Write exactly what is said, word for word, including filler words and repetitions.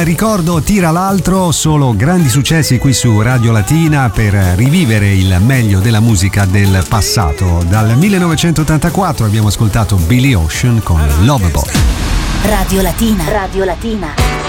ricordo tira l'altro, solo grandi successi qui su Radio Latina per rivivere il meglio della musica del passato. Dal millenovecentottantaquattro abbiamo ascoltato Billy Ocean con Lovebot. Radio Latina. Radio Latina.